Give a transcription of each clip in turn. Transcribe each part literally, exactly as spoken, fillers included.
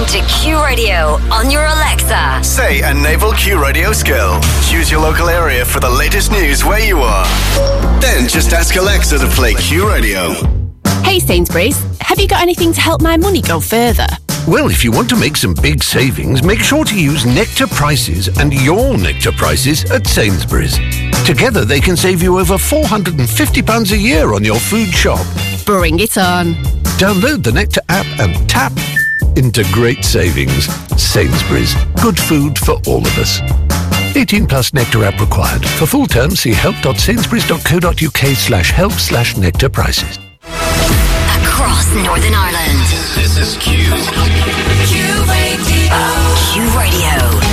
Listen to Q Radio on your Alexa. Say a naval Q Radio skill. Choose your local area for the latest news where you are. Then just ask Alexa to play Q Radio. Hey Sainsbury's, have you got anything to help my money go further? Well, if you want to make some big savings, make sure to use Nectar Prices and your Nectar Prices at Sainsbury's. Together, they can save you over four hundred fifty pounds a year on your food shop. Bring it on. Download the Nectar app and tap into great savings. Sainsbury's. Good food for all of us. eighteen plus Nectar app required. For full terms, see help.sainsbury's.co.uk slash help slash Nectar Prices. Across Northern Ireland. This is Q. Q Radio. Q Radio.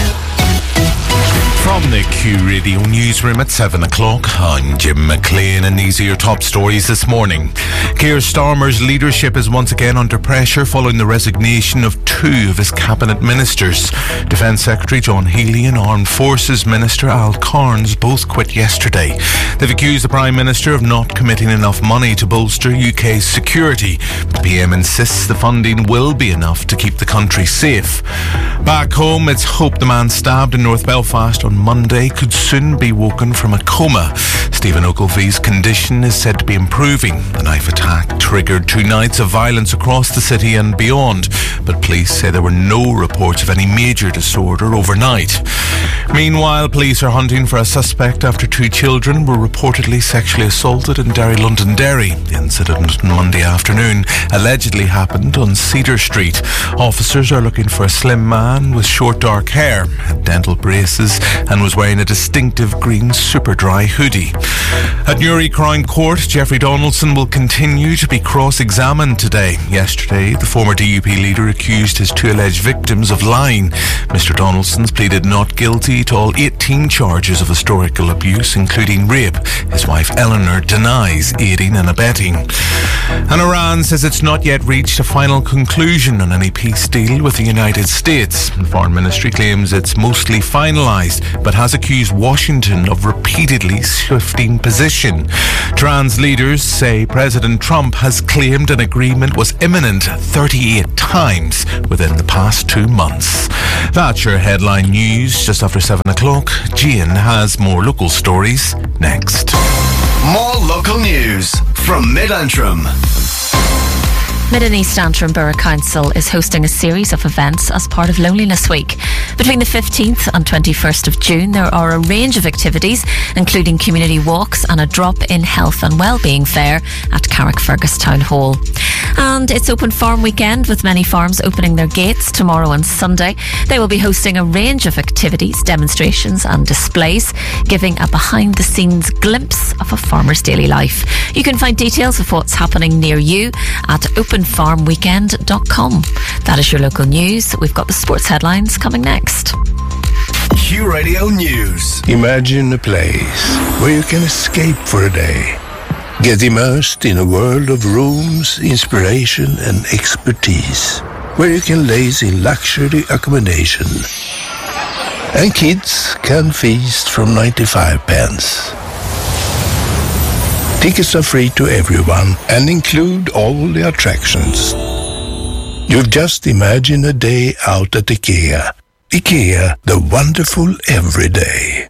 From the Q Radio newsroom at seven o'clock, I'm Jim McLean and these are your top stories this morning. Keir Starmer's leadership is once again under pressure following the resignation of two of his cabinet ministers. Defence Secretary John Healey and Armed Forces Minister Al Carnes both quit yesterday. They've accused the Prime Minister of not committing enough money to bolster U K's security. The P M insists the funding will be enough to keep the country safe. Back home, it's hoped the man stabbed in North Belfast on Monday could soon be woken from a coma. Stephen Ogilvy's condition is said to be improving. The knife attack triggered two nights of violence across the city and beyond, but police say there were no reports of any major disorder overnight. Meanwhile, police are hunting for a suspect after two children were reportedly sexually assaulted in Derry, Londonderry. The incident on Monday afternoon allegedly happened on Cedar Street. Officers are looking for a slim man with short dark hair, had dental braces and was wearing a distinctive green Superdry hoodie. At Newry Crown Court, Jeffrey Donaldson will continue to be cross-examined today. Yesterday, the former D U P leader accused his two alleged victims of lying. Mister Donaldson's pleaded not guilty to all eighteen charges of historical abuse, including rape. His wife Eleanor denies aiding and abetting. And Iran says it's not yet reached a final conclusion on any peace deal with the United States. The Foreign Ministry claims it's mostly finalised, but has accused Washington of repeatedly shifting position. Trans leaders say President Trump has claimed an agreement was imminent thirty-eight times within the past two months. That's your headline news just after seven o'clock. Gian has more local stories next. More local news from Mid-Antrim. Mid and East Antrim Borough Council is hosting a series of events as part of Loneliness Week. Between the fifteenth and twenty-first of June, there are a range of activities, including community walks and a drop-in health and wellbeing fair at Carrickfergus Town Hall. And it's Open Farm Weekend, with many farms opening their gates tomorrow and Sunday. They will be hosting a range of activities, demonstrations and displays, giving a behind-the-scenes glimpse of a farmer's daily life. You can find details of what's happening near you at open farm weekend dot com. That is your local news. We've got the sports headlines coming next. Q Radio News. Imagine a place where you can escape for a day. Get immersed in a world of rooms, inspiration and expertise, where you can laze in luxury accommodation. And kids can feast from ninety-five pence. Tickets are free to everyone and include all the attractions. You've just imagined a day out at IKEA. IKEA, the wonderful everyday.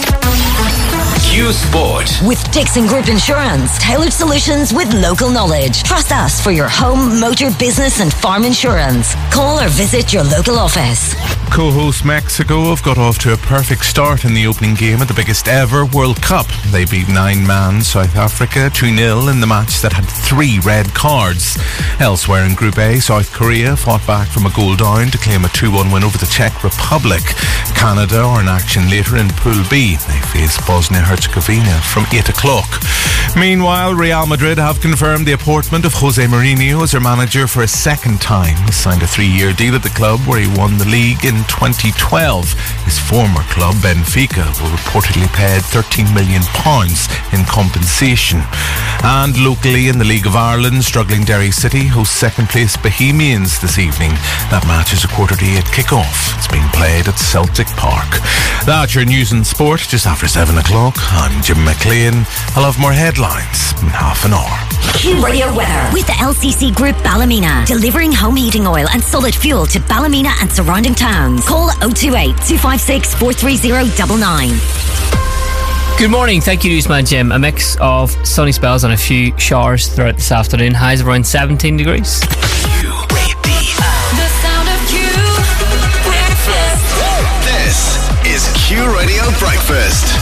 Q Sport. With Dixon Group Insurance, tailored solutions with local knowledge. Trust us for your home, motor, business and farm insurance. Call or visit your local office. Co-host Mexico have got off to a perfect start in the opening game at the biggest ever World Cup. They beat nine-man South Africa two nil in the match that had three red cards. Elsewhere in Group A, South Korea fought back from a goal down to claim a two one win over the Czech Republic. Canada are in action later in Pool B. They face Bosnia-Herzegovina from eight o'clock. Meanwhile, Real Madrid have confirmed the appointment of Jose Mourinho as their manager for a second time. He signed a three-year deal at the club where he won the league in twenty twelve. His former club, Benfica, were reportedly paid thirteen million pounds in compensation. And locally in the League of Ireland, struggling Derry City host second place Bohemians this evening. That match is a quarter to eight kick-off. It's being played at Celtic Park. That's your news and sport just after seven o'clock. I'm Jim McLean. I'll have more headlines in half an hour. Q Radio weather with the L C C Group Ballymena, delivering home heating oil and solid fuel to Ballymena and surrounding towns. Call oh two eight, two five six, four three zero nine nine. Good morning, thank you, Newsman Jim. A mix of sunny spells and a few showers throughout this afternoon. Highs of around seventeen degrees. The sound of Q Breakfast. This is Q Radio Breakfast.